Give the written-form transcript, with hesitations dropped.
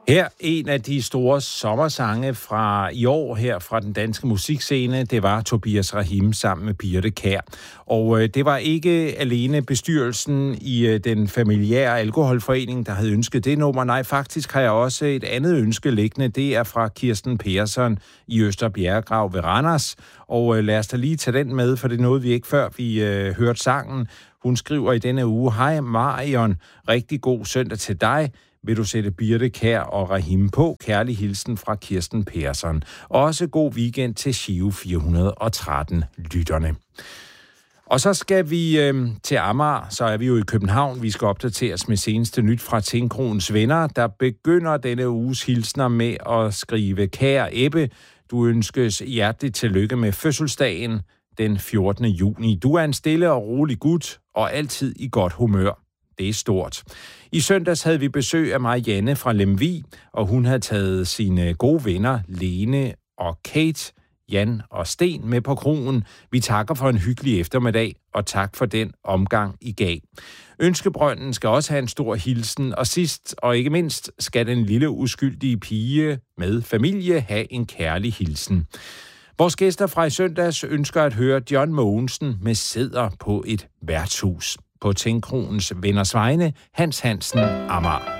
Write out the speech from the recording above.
Her en af de store sommersange fra i år her fra den danske musikscene, det var Tobias Rahim sammen med Birthe Kjær. Og det var ikke alene bestyrelsen i den familiære alkoholforening, der havde ønsket det nummer. Nej, faktisk har jeg også et andet ønske liggende. Det er fra Kirsten Persson i Østerbjerggrav ved Randers. Og lad os da lige tage den med, for det nåede vi ikke før vi hørte sangen. Hun skriver i denne uge: Hej Marion, rigtig god søndag til dig. Vil du sætte Birthe Kjær og Rahim på? Kærlig hilsen fra Kirsten Persson. Også god weekend til Giro 413-lytterne. Og så skal vi til Amager, så er vi jo i København. Vi skal opdateres med seneste nyt fra Tinkroens venner, der begynder denne uges hilsner med at skrive: Kære Ebbe, du ønskes hjerteligt tillykke med fødselsdagen den 14. juni. Du er en stille og rolig gut og altid i godt humør. Det er stort. I søndags havde vi besøg af Marianne fra Lemvig, og hun havde taget sine gode venner Lene og Kate, Jan og Sten med på kroen. Vi takker for en hyggelig eftermiddag, og tak for den omgang, I gav. Ønskebrønden skal også have en stor hilsen, og sidst og ikke mindst skal den lille uskyldige pige med familie have en kærlig hilsen. Vores gæster fra i søndags ønsker at høre John Mogensen med Sæder på et værtshus. På Tinkroens venners vegne, Hans Hansen, Amager.